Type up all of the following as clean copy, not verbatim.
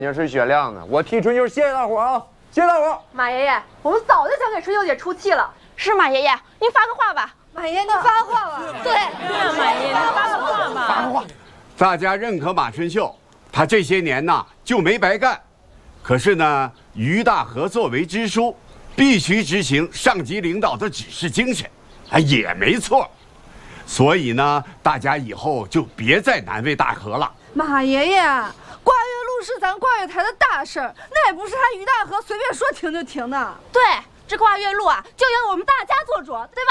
也是雪亮的，我替春秋谢谢大伙啊！谢谢大伙。 马爷爷，我们早就想给春秋姐出气了。 是马爷爷，您发个话吧。 马爷爷，您发话吧。 对，马爷爷，您发个话吧。 发个话。 大家认可马春秀，他这些年呐就没白干。可是呢，于大河作为支书，必须执行上级领导的指示精神，也没错。所以呢，大家以后就别再难为大河了。 马爷爷，挂月录是咱挂月台的大事儿，那也不是他于大河随便说停就停的。 对，这挂月录啊，就由我们大家做主，对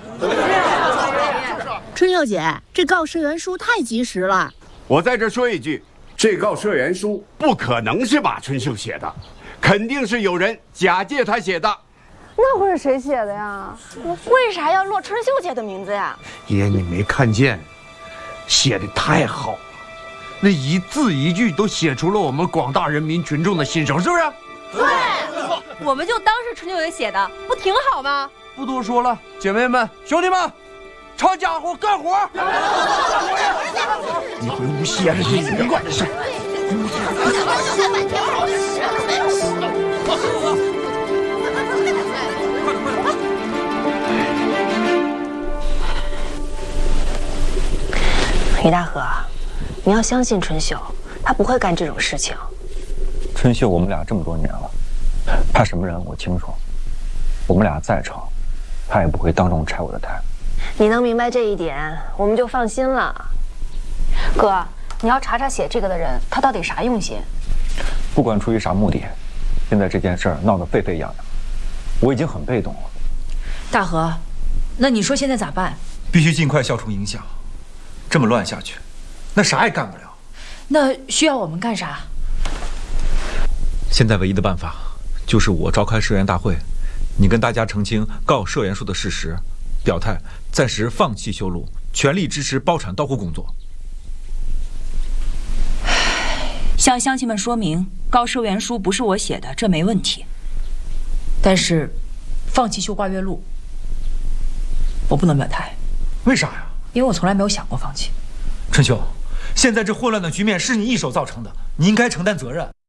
吧？ 春秀姐，这告社员书太及时了。 我在这说一句，这告社员书不可能是马春秀写的，肯定是有人假借他写的。 那会是谁写的呀？ 为啥要落春秀姐的名字呀？ 爷，你没看见，写的太好了，那一字一句都写出了我们广大人民群众的心声，是不是？ 对，我们就当是春秋姐写的，不挺好吗？ 不多说了，姐妹们、兄弟们，抄家伙干活！你回屋歇着去，你别管这事。 于大河，你要相信春秀，她不会干这种事情。 春秀，我们俩这么多年了，怕什么人我清楚。我们俩再吵，他也不会当众拆我的台。 你能明白这一点，我们就放心了。哥，你要查查写这个的人，他到底啥用心？ 不管出于啥目的，现在这件事儿闹得沸沸扬扬，我已经很被动了。 大河，那你说现在咋办？ 必须尽快消除影响。这么乱下去，那啥也干不了。 那需要我们干啥？ 现在唯一的办法就是我召开社员大会，你跟大家澄清告社员书的事实，表态暂时放弃修路，全力支持包产到户工作。 向乡亲们说明，告社员书不是我写的，这没问题。但是，放弃修挂月录，我不能表态。 为啥呀？ 因为我从来没有想过放弃。 春秀，现在这混乱的局面是你一手造成的，你应该承担责任。